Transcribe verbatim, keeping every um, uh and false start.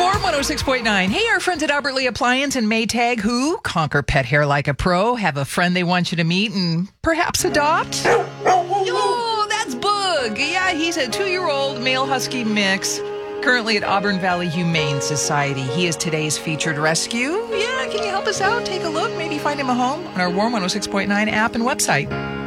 Warm one oh six point nine. Hey, our friends at Albert Lee Appliance and Maytag, who conquer pet hair like a pro, have a friend they want you to meet and perhaps adopt. Oh, that's Boog. Yeah, he's a two-year-old male husky mix, currently at Auburn Valley Humane Society. He is today's featured rescue. Yeah, can you help us out? Take a look. Maybe find him a home on our Warm one oh six point nine app and website.